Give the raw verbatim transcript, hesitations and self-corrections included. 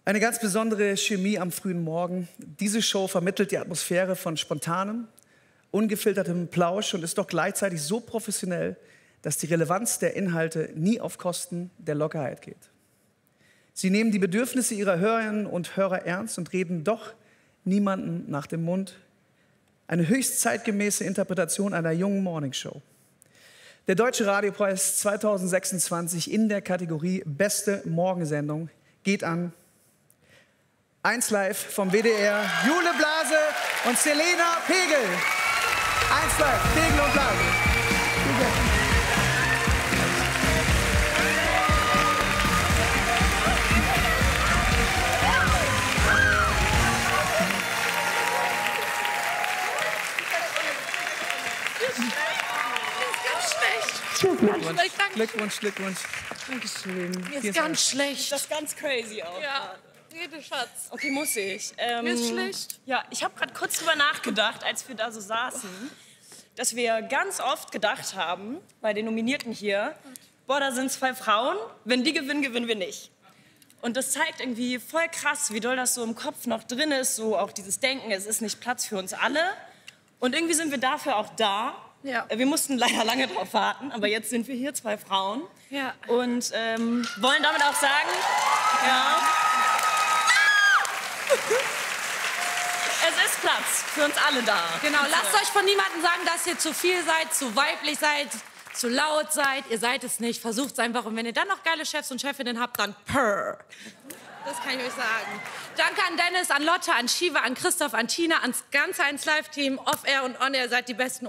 Eine ganz besondere Chemie am frühen Morgen. Diese Show vermittelt die Atmosphäre von spontanem, ungefiltertem Plausch und ist doch gleichzeitig so professionell, dass die Relevanz der Inhalte nie auf Kosten der Lockerheit geht. Sie nehmen die Bedürfnisse ihrer Hörerinnen und Hörer ernst und reden doch niemandem nach dem Mund. Eine höchst zeitgemäße Interpretation einer jungen Morningshow. Der Deutsche Radiopreis zweitausendsechsundzwanzig in der Kategorie Beste Morgensendung geht an eins Live vom W D R, Jule Blase und Selena Pegel. eins Live, Pegel und Blase. Glückwunsch, Glückwunsch, Glückwunsch. Dankeschön. Mir ist ganz schlecht. Das ist ganz crazy auch. Ja, jede Schatz. Okay, muss ich. Ähm, Mir ist schlecht. Ja, ich habe gerade kurz drüber nachgedacht, als wir da so saßen, dass wir ganz oft gedacht haben, bei den Nominierten hier, boah, da sind zwei Frauen, wenn die gewinnen, gewinnen wir nicht. Und das zeigt irgendwie voll krass, wie doll das so im Kopf noch drin ist, so auch dieses Denken, es ist nicht Platz für uns alle. Und irgendwie sind wir dafür auch da. Ja. Wir mussten leider lange drauf warten, aber jetzt sind wir hier, zwei Frauen. Ja. Und ähm, wollen damit auch sagen, ja, es ist Platz für uns alle da. Genau, lasst euch von niemandem sagen, dass ihr zu viel seid, zu weiblich seid, zu laut seid. Ihr seid es nicht, versucht es einfach. Und wenn ihr dann noch geile Chefs und Chefinnen habt, dann purr. Das kann ich euch sagen. Danke an Dennis, an Lotte, an Shiva, an Christoph, an Tina, ans ganze eins Live Team, Off-Air und On-Air. Seid die Besten.